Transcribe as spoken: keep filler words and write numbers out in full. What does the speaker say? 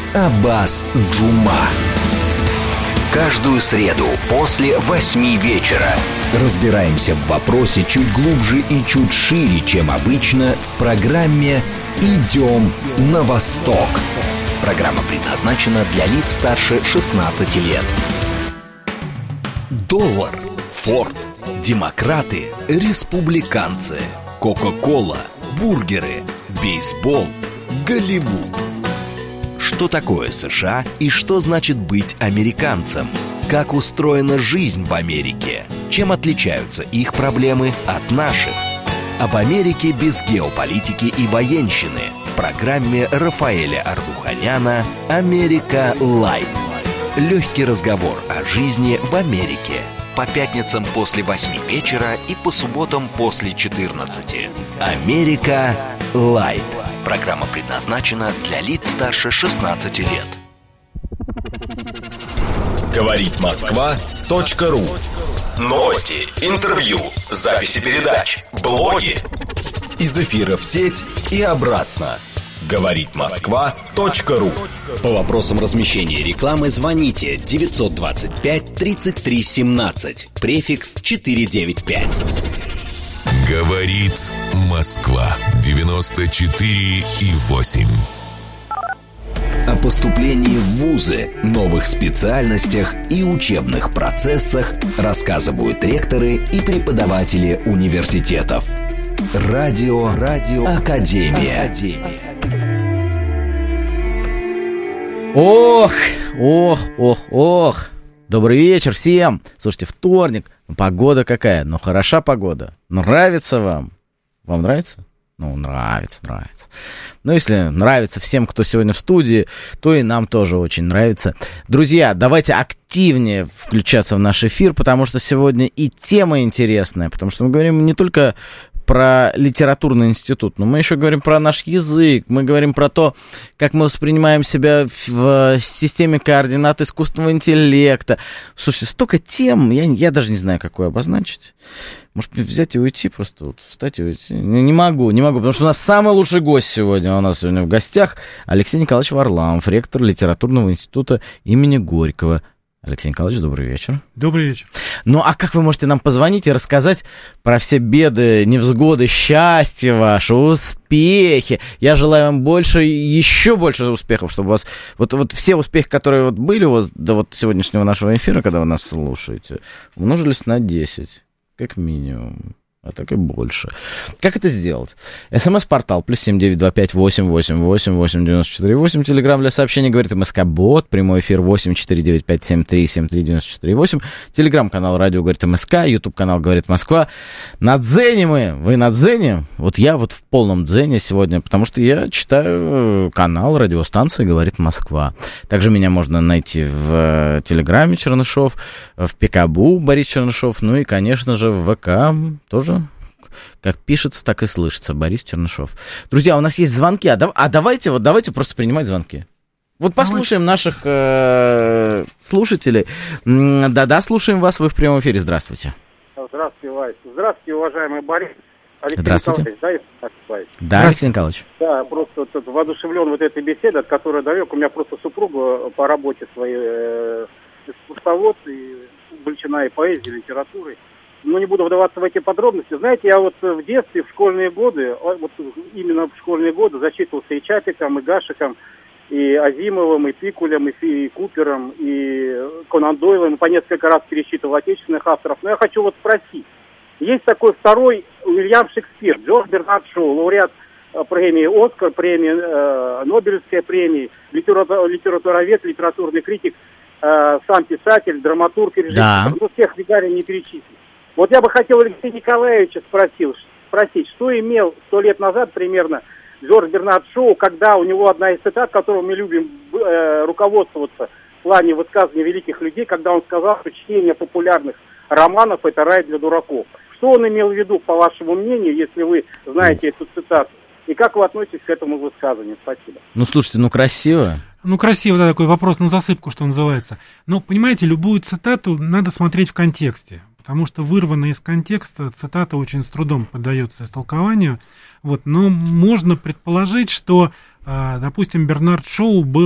Аббас Джума. Каждую среду после восьми вечера разбираемся в вопросе чуть глубже и чуть шире, чем обычно, в программе «Идем на восток». Программа предназначена для лиц старше шестнадцати лет. Доллар, Форд, демократы, республиканцы, Кока-кола, бургеры, бейсбол, Голливуд. Что такое США и что значит быть американцем? Как устроена жизнь в Америке? Чем отличаются их проблемы от наших? Об Америке без геополитики и военщины в программе Рафаэля Ардуханяна «Америка Лайт». Легкий разговор о жизни в Америке. По пятницам после восьми вечера и по субботам после четырнадцати. «Америка Лайт». Программа предназначена для лиц старше шестнадцати лет. Говорит Москва точка ру. Новости, интервью, записи передач, блоги. Из эфира в сеть и обратно. Говорит Москва точка ру. По вопросам размещения рекламы звоните девятьсот двадцать пять тридцать три семнадцать, префикс четыреста девяносто пять. Говорит Москва девяносто четыре и восемь. О поступлении в вузы, новых специальностях и учебных процессах рассказывают ректоры и преподаватели университетов. Радио, Радио Академия. Академия. Ох, ох, ох, ох. Добрый вечер всем. Слушайте, вторник. Погода какая? Ну, хороша погода. Нравится вам? Вам нравится? Ну, нравится, нравится. Ну, если нравится всем, кто сегодня в студии, то и нам тоже очень нравится. Друзья, давайте активнее включаться в наш эфир, потому что сегодня и тема интересная, потому что мы говорим не только про литературный институт, но мы еще говорим про наш язык, мы говорим про то, как мы воспринимаем себя в системе координат искусственного интеллекта. Слушайте, столько тем, я, я даже не знаю, какую обозначить. Может, взять и уйти просто, вот, встать и уйти? Не, не могу, не могу, потому что у нас самый лучший гость сегодня. У нас сегодня в гостях Алексей Николаевич Варламов, ректор литературного института имени Горького. Алексей Николаевич, добрый вечер. Добрый вечер. Ну, а как вы можете нам позвонить и рассказать про все беды, невзгоды, счастье ваше, успехи? Я желаю вам больше, еще больше успехов, чтобы у вас... Вот, вот все успехи, которые вот были вот, до вот сегодняшнего нашего эфира, когда вы нас слушаете, умножились на десять, как минимум. А так и больше. Как это сделать? СМС-портал плюс семь девять два пять восемь восемь восемь восемь девяносто четыре восемь. Телеграм для сообщений говорит МСК-бот. Прямой эфир восемь четыре девять пять семь три семь три девяносто четыре восемь. Телеграм-канал радио говорит МСК. Ютуб-канал говорит Москва. На дзене мы. Вы на дзене? Вот я вот в полном дзене сегодня, потому что я читаю канал радиостанции говорит Москва. Также меня можно найти в Телеграме Чернышов, в Пикабу Борис Чернышов, ну и, конечно же, в ВК тоже. Как пишется, так и слышится. Борис Чернышов. Друзья, у нас есть звонки. А, да, а давайте, вот давайте просто принимать звонки. Вот послушаем давайте. наших э, слушателей. Да-да, слушаем вас. Вы в прямом эфире. Здравствуйте. Здравствуйте, Вась. Здравствуйте, уважаемый Борис. Алексей Здравствуйте. Николаевич, да, Вась? Да, Алексей Николаевич. Да, просто вот, воодушевлен вот этой беседой, от которой далек. У меня просто супруга по работе своей э, экскурсовод, и увлечена и поэзией, и литературой. Ну, не буду вдаваться в эти подробности. Знаете, я вот в детстве, в школьные годы, вот именно в школьные годы зачитывался и Чапиком, и Гашиком, и Азимовым, и Пикулем, и, Фи, и Купером, и Конан Дойлом, и по несколько раз пересчитывал отечественных авторов. Но я хочу вот спросить. Есть такой второй Уильям Шекспир, Джордж Бернард Шоу, лауреат премии «Оскар», премии, э, Нобелевской премии, литератур, литературовед, литературный критик, э, сам писатель, драматург и режиссер. Да. Ну, всех регалий не перечислить. Вот я бы хотел Алексея Николаевича спросил, спросить, что имел сто лет назад примерно Джордж Бернард Шоу, когда у него одна из цитат, которой мы любим э, руководствоваться в плане высказывания великих людей, когда он сказал, что чтение популярных романов – это рай для дураков. Что он имел в виду, по вашему мнению, если вы знаете эту цитату? И как вы относитесь к этому высказыванию? Спасибо. Ну, слушайте, ну красиво. Ну, красиво, да, такой вопрос на засыпку, что называется. Но, понимаете, любую цитату надо смотреть в контексте. Потому что вырванная из контекста цитата очень с трудом поддается истолкованию. Вот, но можно предположить, что, допустим, Бернард Шоу был